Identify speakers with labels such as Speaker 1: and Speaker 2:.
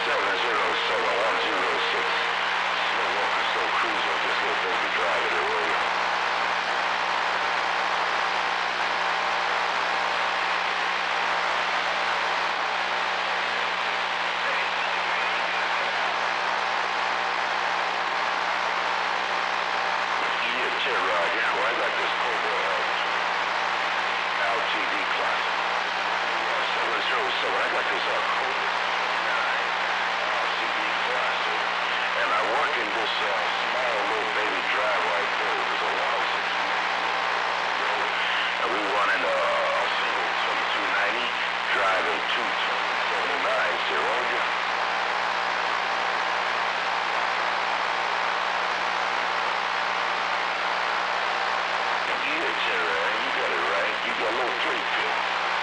Speaker 1: Slow walker, slow cruiser, just little baby driver there, will you? Yeah, well, I got this Cobra LTD Classic. 707. I got this Cobra 9 LTD Classic. And I work in this small little baby drive right there. It was a 106. And we running a single 2290, driving 279. Zero, yeah. You got it right. You got a little 3-pill.